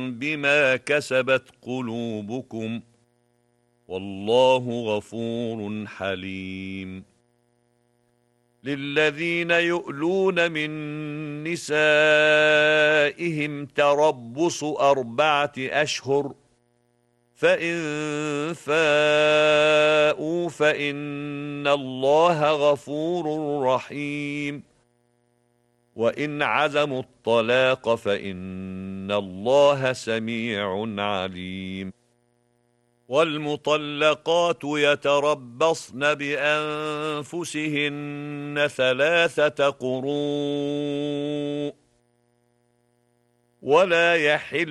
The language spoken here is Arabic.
بما كسبت قلوبكم والله غفور حليم للذين يؤلون من نسائهم تربص 4 أشهر فإن فاءوا فإن الله غفور رحيم وإن عزموا الطلاق فإن الله سميع عليم والمطلقات يتربصن بأنفسهن 3 قروء ولا يحل